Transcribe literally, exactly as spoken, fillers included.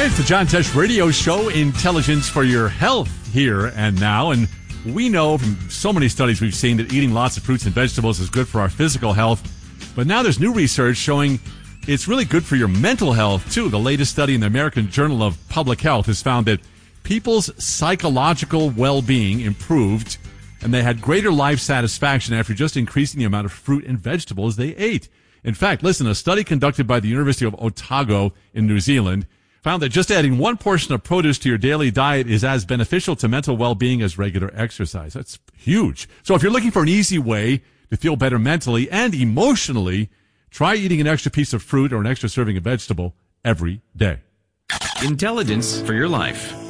Hey, it's the John Tesh Radio Show, Intelligence for Your Health, here and now. And we know from so many studies we've seen that eating lots of fruits and vegetables is good for our physical health. But now there's new research showing it's really good for your mental health, too. The latest study in the American Journal of Public Health has found that people's psychological well-being improved, and they had greater life satisfaction after just increasing the amount of fruit and vegetables they ate. In fact, listen, a study conducted by the University of Otago in New Zealand found that just adding one portion of produce to your daily diet is as beneficial to mental well-being as regular exercise. That's huge. So if you're looking for an easy way to feel better mentally and emotionally, try eating an extra piece of fruit or an extra serving of vegetable every day. Intelligence for your life.